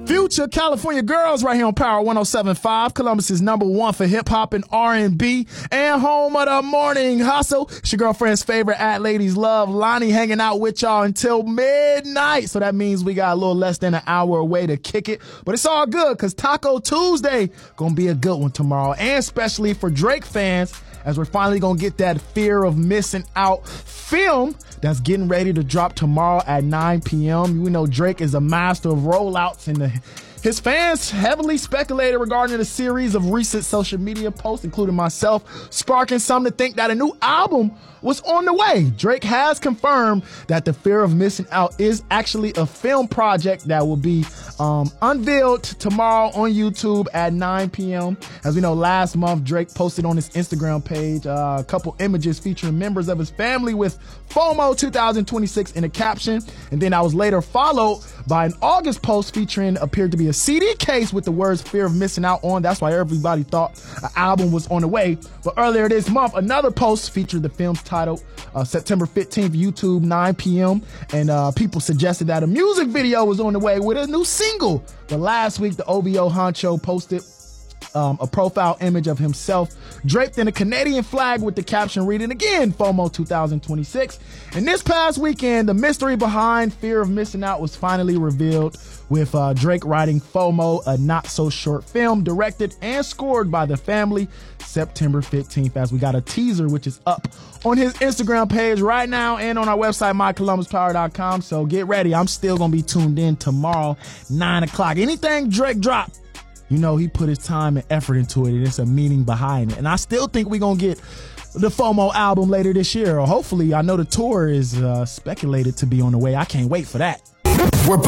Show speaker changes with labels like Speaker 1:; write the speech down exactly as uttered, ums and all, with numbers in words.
Speaker 1: Future California Girls right here on Power one oh seven point five, Columbus's number one for hip-hop and R and B, and home of the morning hustle. It's your girlfriend's favorite at Ladies Love, Lonnie, hanging out with y'all until midnight. So that means we got a little less than an hour away to kick it. But it's all good because Taco Tuesday gonna be a good one tomorrow, and especially for Drake fans, as we're finally gonna get that Fear of Missing Out film that's getting ready to drop tomorrow at nine p.m. You know Drake is a master of rollouts, and the, his fans heavily speculated regarding a series of recent social media posts, including myself, sparking some to think that a new album was on the way. Drake has confirmed that the Fear of Missing Out is actually a film project that will be um, unveiled tomorrow on YouTube at nine p.m. As we know, last month, Drake posted on his Instagram page uh, a couple images featuring members of his family with FOMO twenty twenty-six in a caption. And then I was later followed by an August post featuring appeared to be a C D case with the words Fear of Missing Out on. That's why everybody thought an album was on the way. But earlier this month, another post featured the film's title, uh, September fifteenth, YouTube, nine p.m. And uh, people suggested that a music video was on the way with a new single. But last week, the O V O honcho posted Um, a profile image of himself draped in a Canadian flag with the caption reading again, FOMO twenty twenty-six. And this past weekend, the mystery behind Fear of Missing Out was finally revealed, with uh, Drake writing FOMO, a not-so-short film directed and scored by the family, September fifteenth, as we got a teaser, which is up on his Instagram page right now and on our website, my columbus power dot com. So get ready. I'm still going to be tuned in tomorrow, nine o'clock. Anything Drake drop, you know, he put his time and effort into it, and it's a meaning behind it. And I still think we're going to get the FOMO album later this year, or hopefully. I know the tour is uh, speculated to be on the way. I can't wait for that.
Speaker 2: We're